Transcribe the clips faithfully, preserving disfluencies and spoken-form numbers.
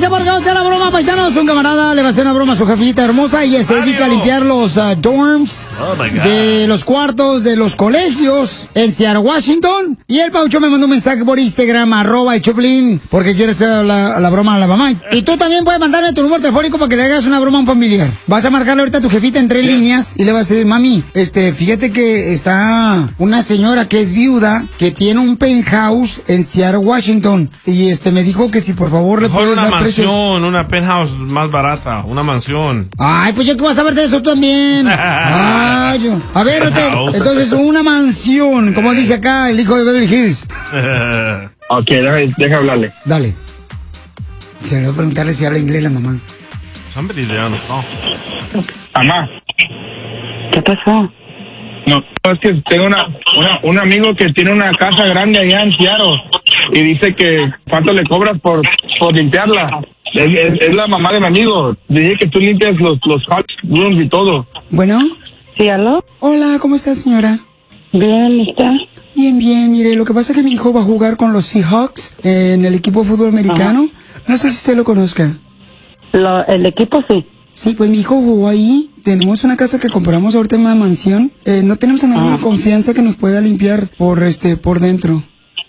Prepárense porque vamos a hacer la broma, paisanos. Un camarada le va a hacer una broma a su jefita hermosa y ella se dedica a limpiar los uh, dorms Oh, my God. de los cuartos de los colegios en Seattle, Washington. Y el Paucho me mandó un mensaje por Instagram, arroba el Choplin, porque quiere hacer la, la broma a la mamá. Y tú también puedes mandarme tu número telefónico para que le hagas una broma a un familiar. Vas a marcarle ahorita a tu jefita en tres líneas y le vas a decir, mami, este, fíjate que está una señora que es viuda, que tiene un penthouse en Seattle, Washington. Y este me dijo que si por favor le Mejor puedes una dar precios. mansión, una penthouse más barata, una mansión. Ay, pues yo que vas a ver de eso también. Ay, yo. A ver, usted, entonces una mansión, como dice acá el hijo de Beverly Hills. Ok, deja, deja hablarle. Dale. Se le voy a preguntarle si habla inglés la mamá. Somebody there on the phone. Mamá. ¿Qué pasó? No, es que tengo una, una, un amigo que tiene una casa grande allá en Seattle y dice que cuánto le cobras por, por limpiarla. Es, es, es la mamá de mi amigo. Dije que tú limpias los, los hot rooms y todo. Bueno. ¿Sí, aló? Hola, ¿cómo está, señora? Bien, ¿está? Bien, bien, mire, lo que pasa es que mi hijo va a jugar con los Seahawks en el equipo de fútbol americano. No sé si usted lo conozca. Lo, el equipo sí. Sí, pues mi hijo jugó ahí. Tenemos una casa que compramos ahorita en una mansión. Eh, no tenemos a nadie de confianza que nos pueda limpiar por este por dentro.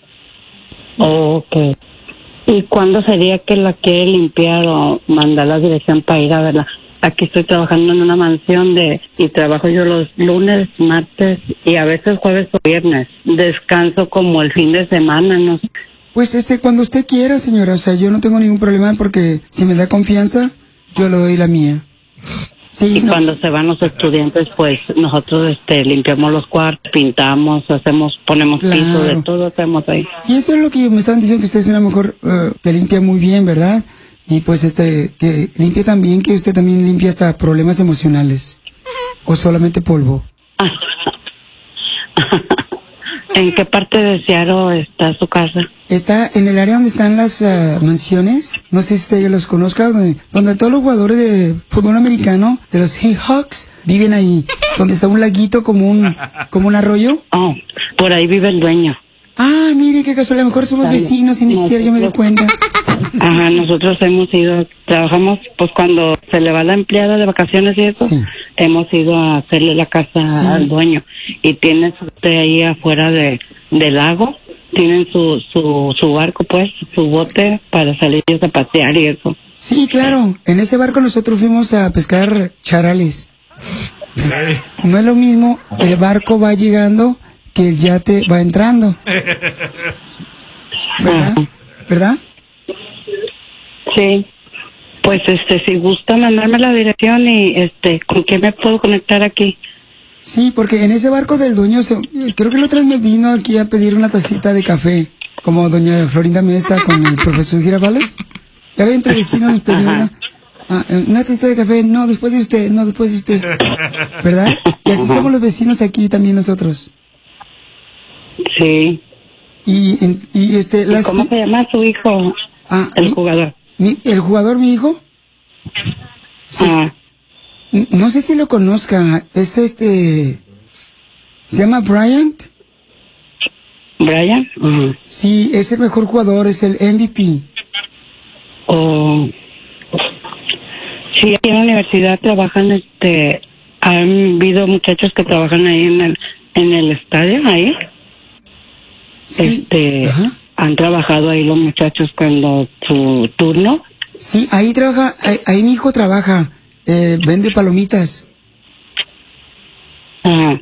Ok. ¿Y cuándo sería que la quiere limpiar o mandar la dirección para ir a verla? Aquí estoy trabajando en una mansión de y trabajo yo los lunes, martes y a veces jueves o viernes. Descanso como el fin de semana, no sé. Pues este, cuando usted quiera, señora, o sea, yo no tengo ningún problema porque si me da confianza, yo le doy la mía. Sí, Y no. cuando se van los estudiantes, pues nosotros este limpiamos los cuartos, pintamos, hacemos, ponemos Claro. piso, de todo hacemos ahí. Y eso es lo que me estaban diciendo, que usted es una mujer eh, que limpia muy bien, ¿verdad? Y pues este, que limpia también, que usted también limpia hasta problemas emocionales. ¿O solamente polvo? ¿En qué parte de Seattle está su casa? Está en el área donde están las uh, mansiones, no sé si usted ya los conozca, donde, donde todos los jugadores de fútbol americano, de los Seahawks, viven ahí. Donde está un laguito como un, como un arroyo. Oh, por ahí vive el dueño. Ah, mire qué casual, a lo mejor somos Dale. vecinos y ni siquiera yo me doy cuenta. Ajá, nosotros hemos ido, trabajamos, pues cuando se le va la empleada de vacaciones y eso, Sí. hemos ido a hacerle la casa Sí. al dueño. Y tiene su usted ahí afuera de, del lago, tienen su, su, su barco pues, su bote para salir a pasear y eso. Sí, claro, en ese barco nosotros fuimos a pescar charales. No es lo mismo, el barco va llegando que el yate va entrando. ¿Verdad? ¿Verdad? Sí. Pues este, si gusta mandarme la dirección y este, ¿con qué me puedo conectar aquí? Sí, porque en ese barco del dueño, se- creo que la otra vez me vino aquí a pedir una tacita de café, como doña Florinda Mesa con el profesor Girafales. Ya ve, entre vecinos nos pedimos una, ah, eh, una tacita de café, no, después de usted, no, después de usted. ¿Verdad? Y así somos los vecinos aquí también nosotros. Sí. Y, en- y este, ¿Y las... cómo se llama su hijo, Ah, el mi- jugador? mi- ¿El jugador, mi hijo? Sí. Ah, N- No sé si lo conozca, es este... ¿Se llama Bryant? ¿Brian? Ujú. Sí, es el mejor jugador, es el M V P. O sí, aquí en la universidad trabajan, este, han habido muchachos que trabajan ahí en el en el estadio ahí, Sí. este, Ajá. han trabajado ahí los muchachos cuando su turno. Sí, ahí trabaja, ahí, ahí mi hijo trabaja, eh, vende palomitas. Ah,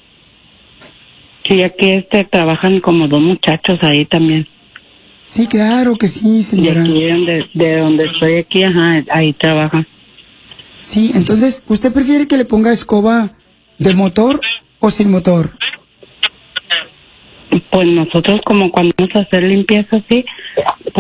sí, aquí este trabajan como dos muchachos ahí también. Sí, claro que sí, De señora. aquí de donde, de donde estoy aquí, ajá, ahí trabajan. Sí, entonces, ¿usted prefiere que le ponga escoba de motor o sin motor? Pues nosotros como cuando vamos a hacer limpieza así,